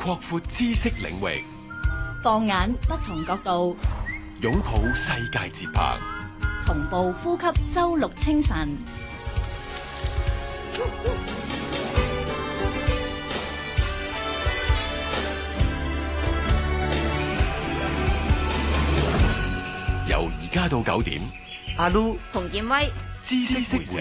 擴闊知識領域， 放眼不同角度， 擁抱世界節拍， 同步呼吸周六清晨。 由而家到9點， 阿 Lu 洪建威， 知識會社。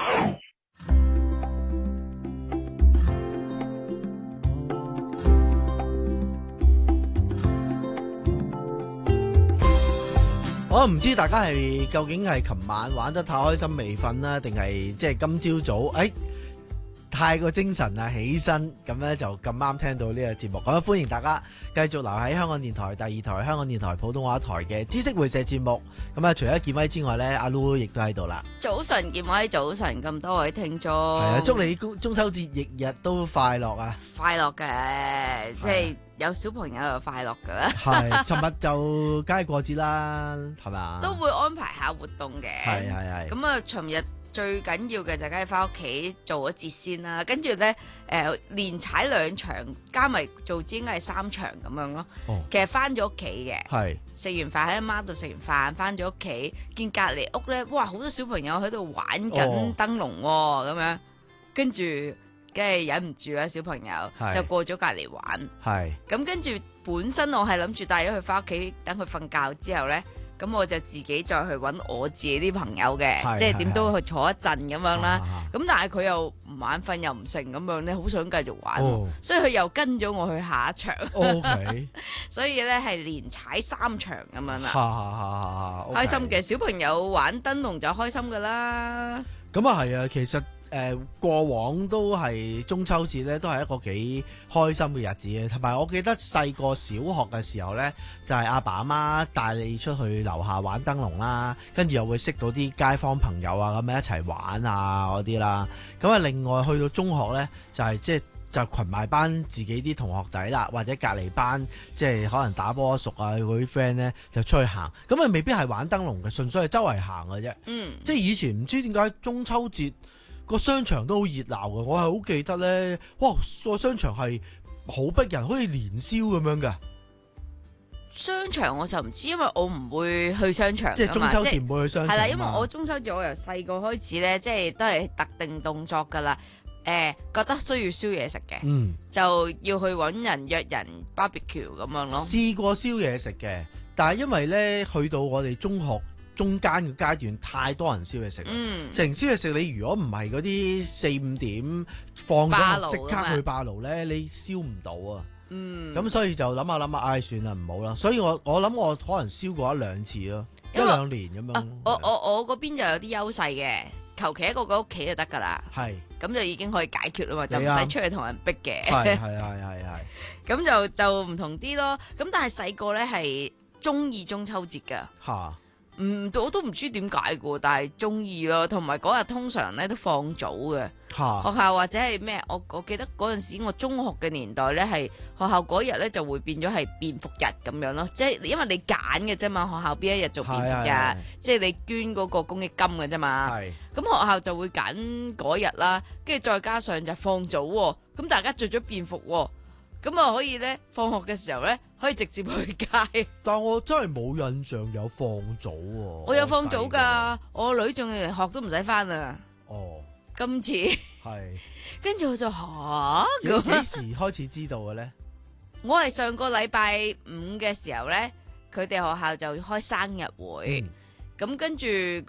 我唔知大家係究竟係琴晚玩得太開心未瞓啦，定係即係今朝早太過精神啊起身咁咧就咁啱聽到呢個節目，咁歡迎大家繼續留喺香港電台第二台香港電台普通話台嘅知識會社節目。咁啊，除咗建威之外咧，阿 Lu 亦都喺度啦。 早晨，建威，早晨，咁多位聽眾， 係啊，祝你中秋節日日都快樂啊！ 快樂嘅，即係有小朋友就快樂噶啦。 係，尋日就梗係過節啦，係嘛？ 都會安排下活動嘅。 係。 咁啊，尋日最緊要嘅就梗係翻屋企做咗節先啦，跟住咧連踩2場，加埋做節應該係3場咁樣咯。其實翻咗屋企嘅， 係食完飯喺阿媽度食完飯，翻咗屋企見隔離屋咧，哇好多小朋友喺度玩緊燈籠喎，咁樣跟住梗係忍唔住啦，小朋友就過咗隔離玩。係咁跟住本身我係諗住帶咗佢翻屋企等佢瞓覺之後咧。咁我就自己再去揾我自己啲朋友嘅，即係點都去坐一陣咁樣啦。咁但係佢又唔眼瞓又唔成咁樣咧，好想繼續玩，所以佢又跟咗我去下一場。OK， 所以咧係連踩3場咁樣啦。開心嘅，小朋友玩燈籠就開心噶啦。 咁啊係啊，其實過往都係中秋節咧，都係一個幾開心嘅日子嘅。同埋我記得細個小學嘅時候咧，就係阿爸阿媽帶你出去樓下玩燈籠啦，跟住又會識到啲街坊朋友啊，咁樣一齊玩啊嗰啲啦。咁啊，另外去到中學咧，就係就群埋班自己啲同學仔啦，或者隔離班即係可能打波熟啊嗰啲 friend 咧，就出去行。咁啊，未必係玩燈籠嘅，純粹係周圍行嘅啫。即係以前唔知點解中秋節個商場都好熱鬧嘅，我係好記得咧，哇！個商場係好逼人，好似年宵咁樣嘅。 商場我就唔知，因為我唔會去商場。 即係中秋節唔會去商場。 係啦，因為我中秋節我由細個開始咧，即係都係特定動作噶啦。覺得需要燒嘢食嘅，就要去揾人約人 barbecue 咁樣咯。試過燒嘢食嘅， 但係因為咧去到我哋中學中間嘅階段太多人燒嘢食，成燒嘢食你如果唔係嗰啲4-5點放咗即刻去霸爐咧，你燒唔到啊。咁所以就諗下，算啦，唔好啦。所以我諗我可能燒過1-2次咯，1-2年咁樣。 我嗰邊就有啲優勢嘅，求其一個屋企就得噶啦。係咁就已經可以解決啦嘛，就唔使出去同人逼嘅。係。咁就唔同啲咯。咁但係細個咧係中意中秋節噶。嚇！我都唔知點解嘅，但係中意咯，同埋嗰日通常咧都放早嘅，學校或者係咩？我記得嗰陣時我中學嘅年代咧，係學校嗰日咧就會變咗係便服日咁樣咯，即係因為你揀嘅啫嘛，學校邊一日做便服日，即係你捐嗰個公益金嘅啫嘛，咁學校就會揀嗰日啦，跟住再加上就放早，咁大家着咗便服。咁啊可以咧，放學嘅時候咧，可以直接去街。但我真係冇印象有放早喎。我有放早㗎，我女仲連學都唔使返啊。哦，今次係。跟住我就幾時開始知道嘅咧？我係上個禮拜5嘅時候咧，佢哋學校就開生日會。咁跟住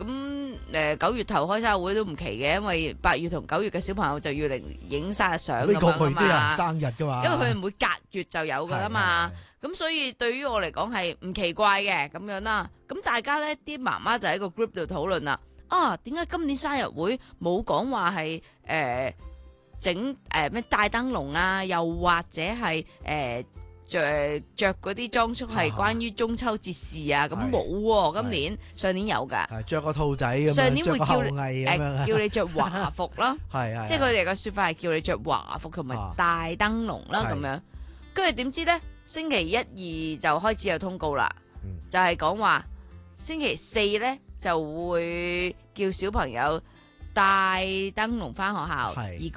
9月頭開生日會都唔奇嘅，因為8月同9月嘅小朋友就要嚟影生日相咁樣啊嘛。呢個佢都有人生日噶嘛，因為佢哋每隔月就有噶啦嘛。咁所以對於我嚟講係唔奇怪嘅咁樣啦。咁大家咧啲媽媽就喺個 group 度討論啦。點解今年生日會冇講話係整咩帶燈籠啊？又或者係着嗰啲裝束係關於中秋節事啊，咁冇喎。今年上年有㗎，着個兔仔咁樣，上年會叫你着華服啦，即係佢哋嘅説法係叫你着華服同埋帶燈籠啦咁樣。跟住點知咧，星期1、2就開始有通告啦，就係講話星期4咧就會叫小朋友帶燈籠返學校，而